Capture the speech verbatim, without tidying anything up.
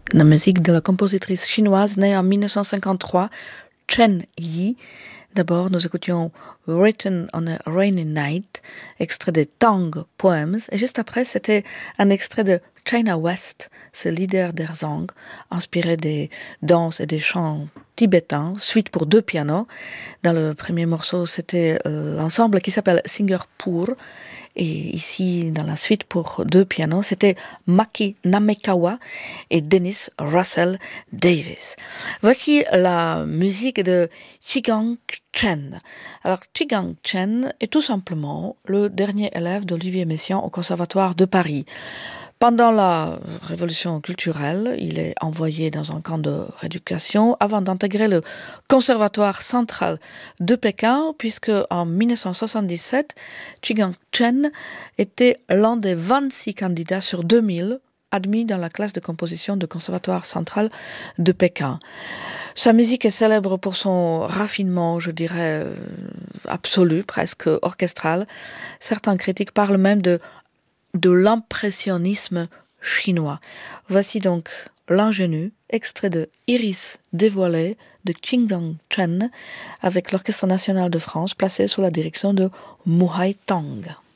La musique de la compositrice chinoise née en mille neuf cent cinquante-trois, Chen Yi. D'abord, nous écoutions Written on a Rainy Night, extrait de Tang Poems. Et juste après, c'était un extrait de China West, ce leader d'Erzang, inspiré des danses et des chants tibétains, suite pour deux pianos. Dans le premier morceau, c'était euh, l'ensemble qui s'appelle Singapore. Et ici, dans la suite pour deux pianos, c'était Maki Namekawa et Dennis Russell Davis. Voici la musique de Chigang Chen. Alors, Chigang Chen est tout simplement le dernier élève d'Olivier Messiaen au Conservatoire de Paris. Pendant la révolution culturelle, il est envoyé dans un camp de rééducation avant d'intégrer le Conservatoire central de Pékin, puisque en mille neuf cent soixante-dix-sept, Chigang Chen était l'un des vingt-six candidats sur deux mille admis dans la classe de composition du Conservatoire central de Pékin. Sa musique est célèbre pour son raffinement, je dirais, absolu, presque orchestral. Certains critiques parlent même de de l'impressionnisme chinois. Voici donc l'ingénu, extrait de Iris dévoilée de Chigang Chen avec l'Orchestre national de France placé sous la direction de Muhai Tang.